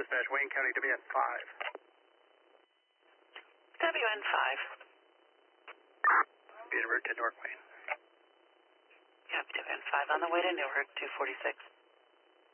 dispatch, Wayne County, WN5. WN5. Be en route to North Wayne. Yep, WN5 on the way to Newark, 246.